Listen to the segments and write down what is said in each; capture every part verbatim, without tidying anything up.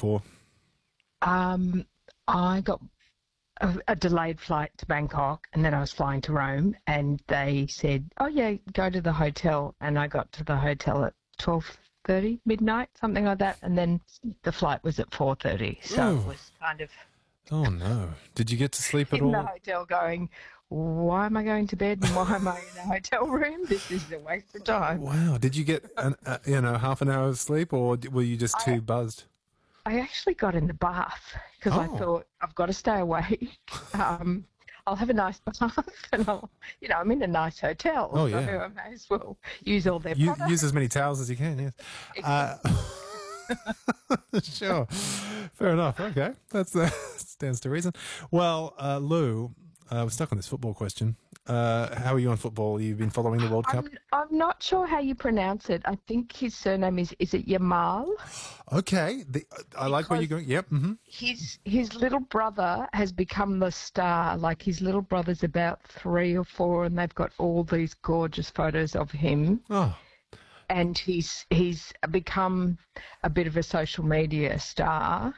for? Um, I got a, a delayed flight to Bangkok, and then I was flying to Rome, and they said, "Oh yeah, go to the hotel." And I got to the hotel at twelve thirty, midnight, something like that, and then the flight was at four thirty. So Ooh. it was kind of Oh no! Did you get to sleep at in the all? hotel going, "Why am I going to bed and why am I in a hotel room? This is a waste of time." Wow! Did you get an, uh, you know half an hour of sleep, or d- were you just too I, buzzed? I actually got in the bath because I Oh. thought I've got to stay awake. Um, I'll have a nice bath, and I'll, you know, I'm in a nice hotel, Oh, so yeah. I may as well use all their You, products. use as many towels as you can. Yes. Uh, sure. Fair enough. Okay, that's uh, stands to reason. Well, uh, Lou, uh, we're stuck on this football question. Uh, how are you on football? You've been following the World Cup. I'm, I'm not sure how you pronounce it. I think his surname is, is it Yamal? Okay, the, I like where you're going. Yep. Mm-hmm. His his little brother has become the star. Like, his little brother's about three or four, and they've got all these gorgeous photos of him. Oh, And he's he's become a bit of a social media star.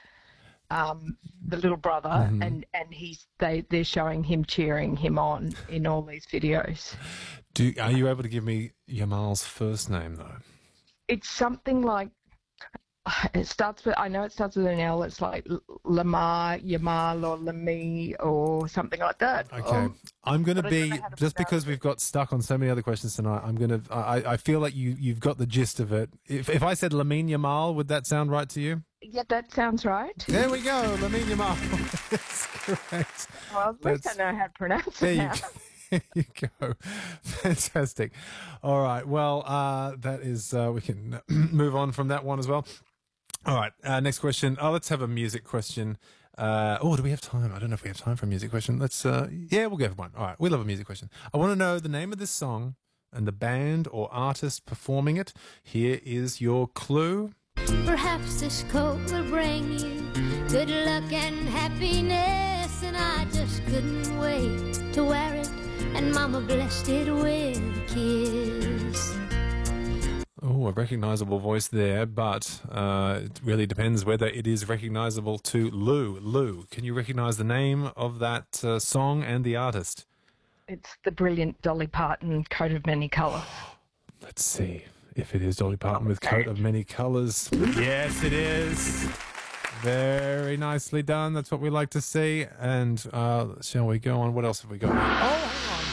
Um, the little brother, Mm-hmm. and and he's they they're showing him cheering him on in all these videos. do are you able to give me Yamal's first name though? It's something like. It starts with, I know it starts with an L. It's like L- Lamar, Yamal, or Lamy, or something like that. Okay, Um, I'm going to but I don't be know how to just pronounce because we've got stuck on so many other questions tonight. I'm going to. I, I feel like you you've got the gist of it. If if I said Lamine Yamal, would that sound right to you? yeah, that sounds right. There we go, Lamine Yamal. That's correct. Well, at least That's- I know how to pronounce There it you now. go. There you go. Fantastic. All right. Well, uh, that is uh, we can move on from that one as well. All right. Uh, next question. Oh, let's have a music question. Uh, oh, do we have time? I don't know if we have time for a music question. Let's. Uh, yeah, we'll go for one. All right. We love a music question. I want to know the name of this song and the band or artist performing it. Here is your clue. Perhaps this coat will bring you good luck and happiness, and I just couldn't wait to wear it, and Mama blessed it with a kiss. Oh, a recognizable voice there, but uh, it really depends whether it is recognizable to Lou. Lou, can you recognize the name of that uh, song and the artist? It's the brilliant Dolly Parton, Coat of Many Colours. Let's see if it is Dolly Parton with Coat of Many Colours. Yes, it is. Very nicely done. That's what we like to see. And uh, shall we go on? What else have we got? Oh, hang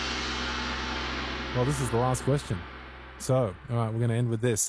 on. Well, this is the last question. So, all right, we're going to end with this.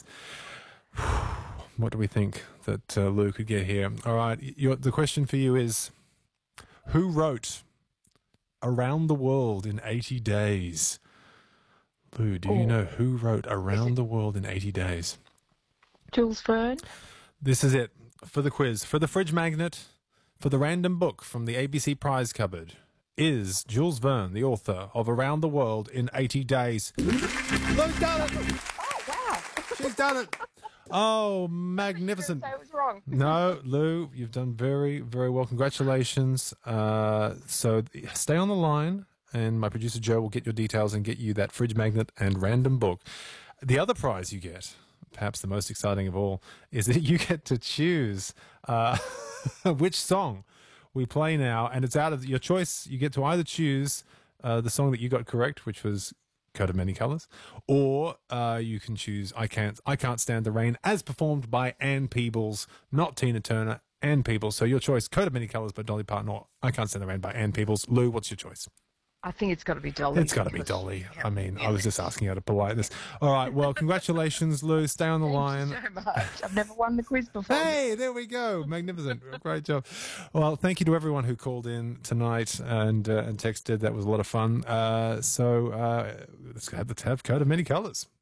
What do we think that uh, Lou could get here? All right, your, the question for you is, who wrote Around the World in eighty days? Lou, do you Oh. know who wrote Around the World in eighty days? Jules Verne? This is it for the quiz. For the fridge magnet, for the random book from the A B C prize cupboard, is Jules Verne the author of Around the World in eighty days? Lou's done it! Oh, wow. She's done it! Oh, magnificent. I was wrong. No, Lou, you've done very, very well. Congratulations. Uh, so stay on the line, and my producer Joe will get your details and get you that fridge magnet and random book. The other prize you get, perhaps the most exciting of all, is that you get to choose uh, which song we play now, and it's out of your choice. You get to either choose uh, the song that you got correct, which was Coat of Many Colours, or uh, you can choose I Can't I Can't Stand the Rain, as performed by Ann Peebles, not Tina Turner, Ann Peebles. So your choice, Coat of Many Colours by Dolly Parton, or I Can't Stand the Rain by Ann Peebles. Lou, what's your choice? I think it's got to be Dolly. It's got to be because- Dolly. Yeah. I mean, I was just asking out of politeness. All right, well, congratulations, Lou. Stay on the Thank line. you so much. I've never won the quiz before. Hey, there we go. Magnificent. Great job. Well, thank you to everyone who called in tonight and uh, and texted. That was a lot of fun. Uh, so uh, let's have the have Coat of Many Colours.